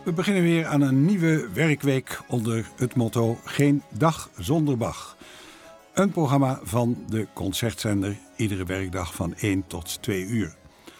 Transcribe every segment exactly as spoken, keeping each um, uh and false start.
We beginnen weer aan een nieuwe werkweek onder het motto Geen dag zonder Bach. Een programma van de Concertzender, iedere werkdag van één tot twee uur.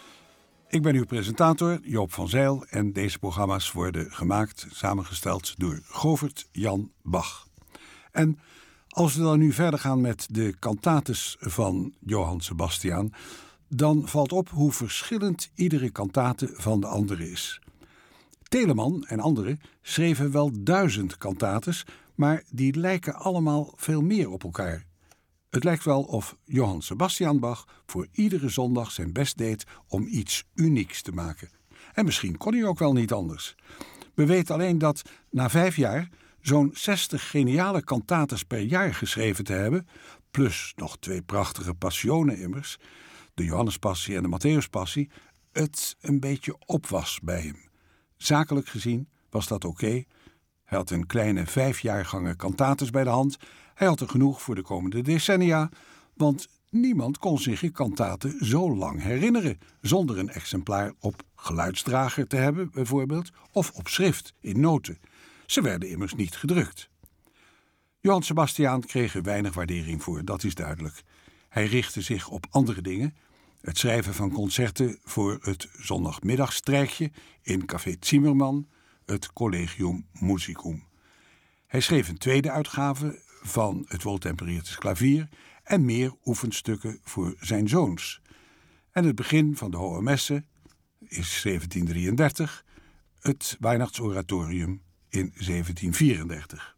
Ik ben uw presentator, Joop van Zijl, en deze programma's worden gemaakt, samengesteld door Govert Jan Bach. En als we dan nu verder gaan met de cantates van Johann Sebastian, dan valt op hoe verschillend iedere cantate van de andere is. Telemann en anderen schreven wel duizend cantates, maar die lijken allemaal veel meer op elkaar. Het lijkt wel of Johann Sebastian Bach voor iedere zondag zijn best deed om iets unieks te maken. En misschien kon hij ook wel niet anders. We weten alleen dat na vijf jaar zo'n zestig geniale cantates per jaar geschreven te hebben, plus nog twee prachtige passionen immers, de Johannespassie en de Matthäuspassie, het een beetje op was bij hem. Zakelijk gezien was dat oké. Okay. Hij had een kleine vijfjaargangen cantates bij de hand. Hij had er genoeg voor de komende decennia, want niemand kon zich een cantate zo lang herinneren zonder een exemplaar op geluidsdrager te hebben, bijvoorbeeld, of op schrift in noten. Ze werden immers niet gedrukt. Johann Sebastian kreeg er weinig waardering voor, dat is duidelijk. Hij richtte zich op andere dingen. Het schrijven van concerten voor het zondagmiddagstrijkje in Café Zimmermann, het Collegium Musicum. Hij schreef een tweede uitgave van het Wohltempereerde Klavier en meer oefenstukken voor zijn zoons. En het begin van de Hohe Messe is zeventien drieëndertig, het Weihnachtsoratorium in zeventien vierendertig.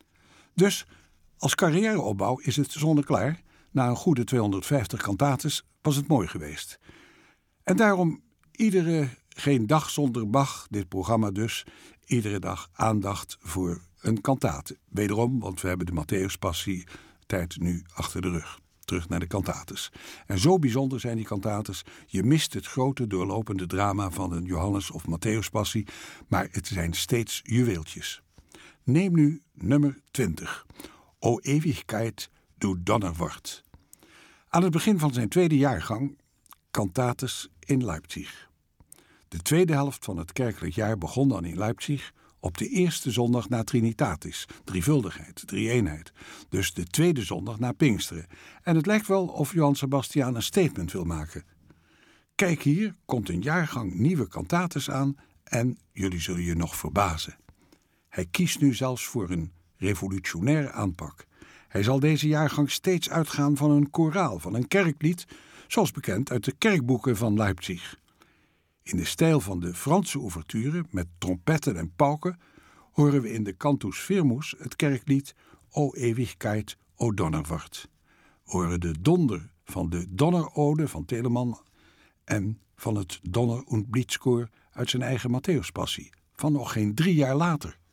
Dus als carrièreopbouw is het zonneklaar. Na een goede tweehonderdvijftig cantates was het mooi geweest. En daarom iedere Geen dag zonder Bach, dit programma dus, iedere dag aandacht voor een cantate. Wederom, want we hebben de Matthäuspassie tijd nu achter de rug. Terug naar de cantates. En zo bijzonder zijn die cantates. Je mist het grote doorlopende drama van een Johannes- of Matthäuspassie, maar het zijn steeds juweeltjes. Neem nu nummer twintig. O Ewigkeit, du Donnerwort. Aan het begin van zijn tweede jaargang, cantates in Leipzig. De tweede helft van het kerkelijk jaar begon dan in Leipzig op de eerste zondag na Trinitatis, drievuldigheid, drie-eenheid. Dus de tweede zondag na Pinksteren. En het lijkt wel of Johann Sebastian een statement wil maken. Kijk, hier komt een jaargang nieuwe cantates aan en jullie zullen je nog verbazen. Hij kiest nu zelfs voor een revolutionaire aanpak. Hij zal deze jaargang steeds uitgaan van een koraal, van een kerklied, zoals bekend uit de kerkboeken van Leipzig. In de stijl van de Franse ouverture, met trompetten en pauken, horen we in de Cantus Firmus het kerklied O Ewigkeit, O Donnerwort. We horen de donder van de Donnerode van Telemann en van het Donner- und Blitzkoor uit zijn eigen Matthäuspassie, van nog geen drie jaar later.